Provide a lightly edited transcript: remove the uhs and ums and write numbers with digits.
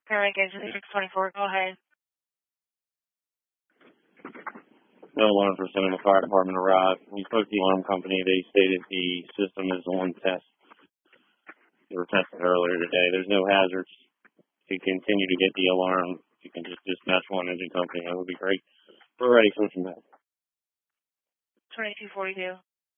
Paramedic Agency 624, go ahead. No alarm for sending the fire department arrived. We spoke to the alarm company. They stated the system is on test. They were tested earlier today. There's no hazards. To continue to get the alarm, you can just dispatch one engine company. That would be great. We're ready for some help. 2242.